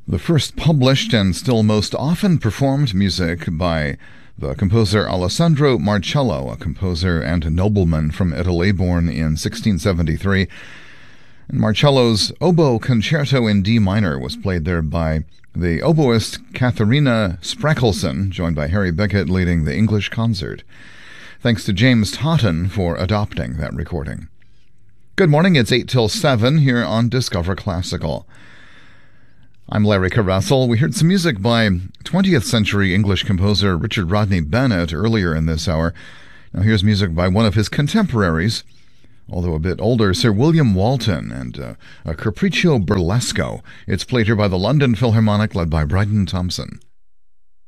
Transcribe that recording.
The first published and still most often performed music by the composer Alessandro Marcello, a composer and a nobleman from Italy, born in 1673. And Marcello's Oboe Concerto in D minor was played there by the oboist Katharina Spreckelsen, joined by Harry Beckett leading the English concert. Thanks to James Totten for adopting that recording. Good morning, it's 8 till 7 here on Discover Classical. I'm Larry Caressel. We heard some music by 20th century English composer Richard Rodney Bennett earlier in this hour. Now here's music by one of his contemporaries, although a bit older, Sir William Walton, and a Capriccio Burlesco. It's played here by the London Philharmonic, led by Bryden Thompson.